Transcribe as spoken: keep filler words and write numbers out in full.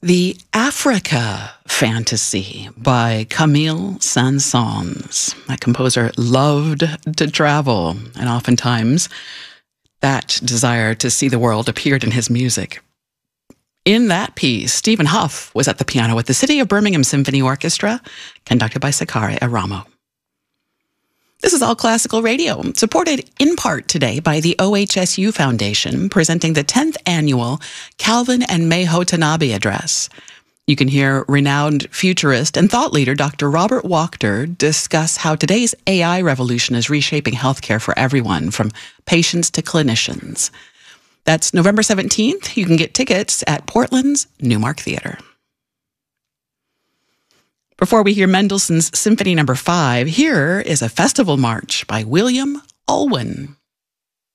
The Africa Fantasy by Camille Saint-Saëns. That composer loved to travel, and oftentimes that desire to see the world appeared in his music. In that piece, Stephen Hough was at the piano with the City of Birmingham Symphony Orchestra, conducted by Sakari Aramo. This is All Classical Radio, supported in part today by the O H S U Foundation, presenting the tenth annual Calvin and Meho Tanabe Address. You can hear renowned futurist and thought leader Doctor Robert Wachter discuss how today's A I revolution is reshaping healthcare for everyone, from patients to clinicians. That's November seventeenth. You can get tickets at Portland's Newmark Theater. Before we hear Mendelssohn's Symphony Number Five, here is a festival march by William Alwyn.